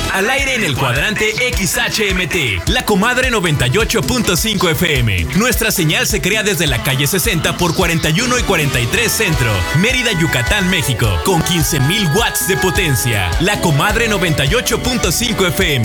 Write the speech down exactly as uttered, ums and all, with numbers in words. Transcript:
Al aire en el cuadrante X H M T, La Comadre noventa y ocho punto cinco F M. Nuestra señal se crea desde la calle sesenta por cuarenta y uno y cuarenta y tres Centro, Mérida, Yucatán, México, con quince mil watts de potencia. La Comadre noventa y ocho punto cinco F M.